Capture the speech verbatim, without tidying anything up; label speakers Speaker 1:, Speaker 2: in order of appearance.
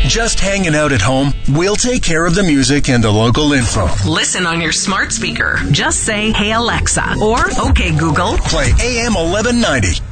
Speaker 1: Just hanging out at home? We'll take care of the music and the local info.
Speaker 2: Listen on your smart speaker. Just say, "Hey Alexa," or "Okay Google,
Speaker 1: play A M eleven ninety.